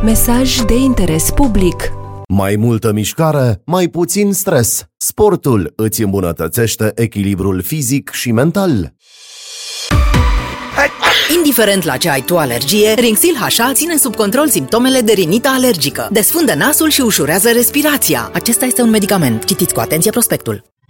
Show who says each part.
Speaker 1: Mesaj de interes public.
Speaker 2: Mai multă mișcare, mai puțin stres. Sportul îți îmbunătățește echilibrul fizic și mental.
Speaker 3: Indiferent la ce ai tu alergie, Rinxil HA ține sub control simptomele de rinită alergică. Desfundă nasul și ușurează respirația. Acesta este un medicament. Citiți cu atenție prospectul.